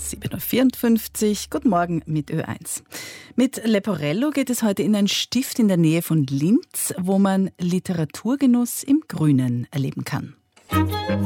7.54 Uhr, guten Morgen mit Ö1. Mit Leporello geht es heute in ein Stift in der Nähe von Linz, wo man Literaturgenuss im Grünen erleben kann.